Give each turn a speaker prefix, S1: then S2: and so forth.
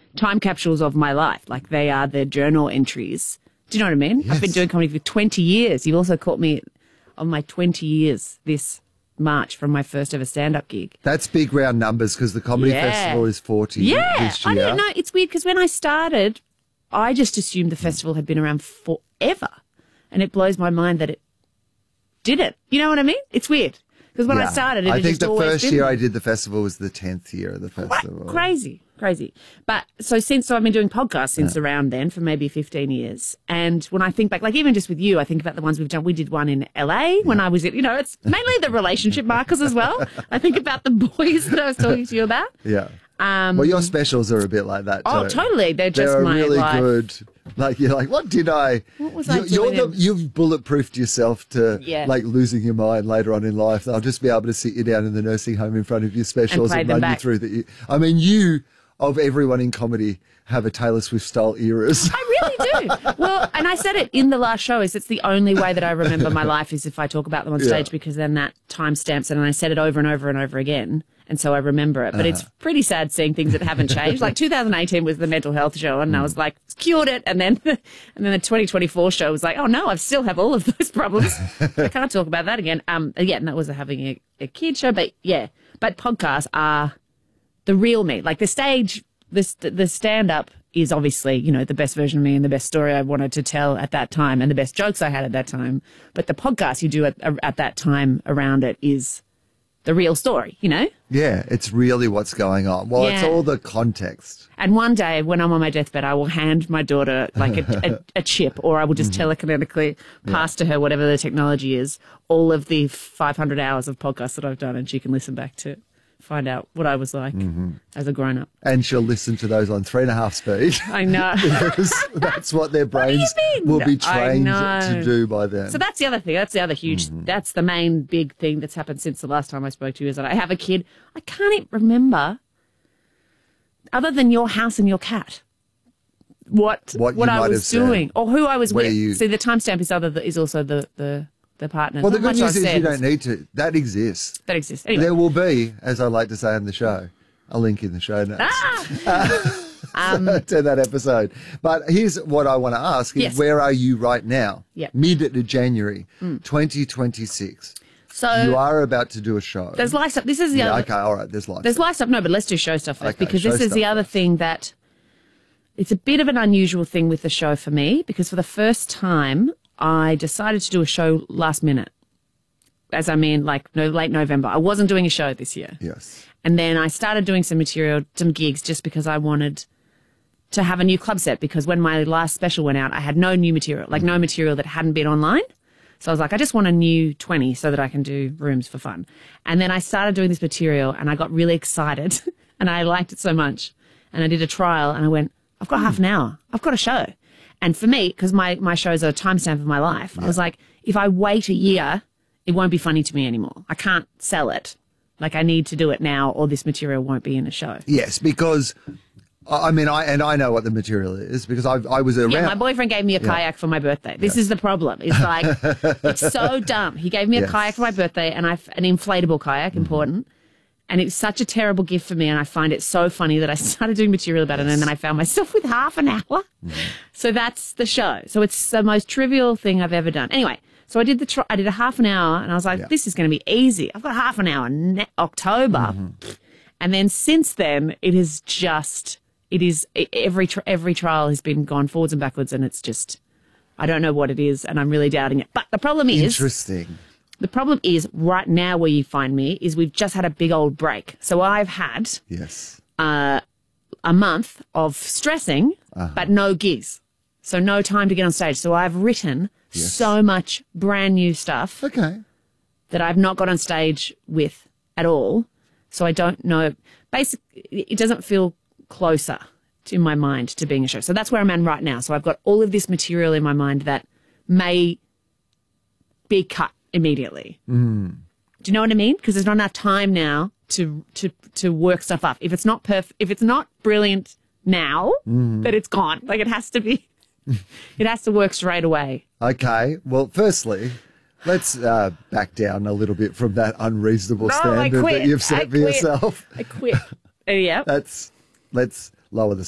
S1: time capsules of my life. Like they are the journal entries. Do you know what I mean?
S2: Yes.
S1: I've been doing comedy for 20 years. You've also caught me on my 20 years this March from my first ever stand-up gig.
S2: That's big round numbers because the Comedy Festival is 40 this year.
S1: I didn't know. It's weird because when I started, I just assumed the festival had been around forever. And it blows my mind that it didn't. You know what I mean? It's weird. Because when I started, it
S2: I
S1: had
S2: think
S1: just
S2: the
S1: always
S2: first
S1: been
S2: year
S1: there.
S2: I did the festival was the 10th year of the festival.
S1: Crazy. But so I've been doing podcasts since around then for maybe 15 years. And when I think back, like even just with you, I think about the ones we've done. We did one in LA when I was at, it's mainly the relationship markers as well. I think about the boys that I was talking to you about.
S2: Yeah. Well, your specials are a bit like that too.
S1: Oh, totally. They're just my
S2: really
S1: life.
S2: good. Like you're like, what did I?
S1: What was I doing?
S2: You've bulletproofed yourself to like losing your mind later on in life. I'll just be able to sit you down in the nursing home in front of your specials and run you through that. I mean, you of everyone in comedy have a Taylor Swift style eras.
S1: I really do. Well, and I said it in the last show, is it's the only way that I remember my life is if I talk about them on stage because then that time stamps it, and I said it over and over and over again. And so I remember it. But it's pretty sad seeing things that haven't changed. Like 2018 was the mental health show, and I was like, cured it. And then the 2024 show was like, oh no, I still have all of those problems. I can't talk about that again. And that was having a kid show. But but podcasts are the real me. Like the stage, the stand-up is obviously, the best version of me and the best story I wanted to tell at that time and the best jokes I had at that time. But the podcast you do at that time around it is the real story,
S2: Yeah, it's really what's going on. Well, it's all the context.
S1: And one day when I'm on my deathbed, I will hand my daughter like a chip, or I will just telekinetically pass to her, whatever the technology is, all of the 500 hours of podcasts that I've done, and she can listen back to find out what I was like as a grown-up.
S2: And she'll listen to those on 3.5 speed.
S1: I know.
S2: Because that's what their brains will be trained to do by then.
S1: So that's the other thing. That's the other huge, that's the main big thing that's happened since the last time I spoke to you, is that I have a kid. I can't even remember, other than your house and your cat, what I was doing or who I was with. See, the timestamp is also the partner.
S2: Well, the good news is you don't need to. That exists.
S1: Anyway.
S2: There will be, as I like to say on the show, a link in the show notes to that episode. But here's what I want to ask is, where are you right now? Mid-January 2026.
S1: So
S2: you are about to do a show.
S1: There's live stuff. This is the other.
S2: Okay, all right. There's live.
S1: There's live stuff. No, but let's do show stuff first, because this is the other thing that it's a bit of an unusual thing with the show for me, because for the first time I decided to do a show last minute. As I mean, late November. I wasn't doing a show this year.
S2: Yes.
S1: And then I started doing some material, some gigs, just because I wanted to have a new club set, because when my last special went out, I had no new material, no material that hadn't been online. So I was like, I just want a new 20 so that I can do rooms for fun. And then I started doing this material and I got really excited and I liked it so much. And I did a trial and I went, I've got half an hour. I've got a show. And for me, because my shows are a timestamp of my life, I was like, if I wait a year, it won't be funny to me anymore. I can't sell it. Like, I need to do it now or this material won't be in a show.
S2: Yes, because, I mean, I know what the material is because I was around.
S1: Yeah, my boyfriend gave me a kayak for my birthday. This is the problem. It's like, it's so dumb. He gave me a kayak for my birthday, and an inflatable kayak, important. And it's such a terrible gift for me, and I find it so funny that I started doing material about it, and then I found myself with half an hour. So that's the show. So it's the most trivial thing I've ever done. Anyway, so I did I did a half an hour, and I was like, this is going to be easy. I've got half an hour, October. And then since then, every trial has been gone forwards and backwards, and it's just, I don't know what it is, and I'm really doubting it. But the problem is...
S2: Interesting.
S1: The problem is right now where you find me is we've just had a big old break. So I've had a month of stressing, but no gigs. So no time to get on stage. So I've written so much brand new stuff that I've not got on stage with at all. So I don't know. Basically, it doesn't feel closer in my mind to being a show. So that's where I'm at right now. So I've got all of this material in my mind that may be cut immediately. Do you know what I mean? Because there's not enough time now to work stuff up. If it's not perfect, if it's not brilliant now, then it's gone. Like, it has to be, it has to work straight away.
S2: Okay. Well, firstly, let's back down a little bit from that unreasonable standard that you've set for yourself.
S1: I quit. Yeah.
S2: Let's lower the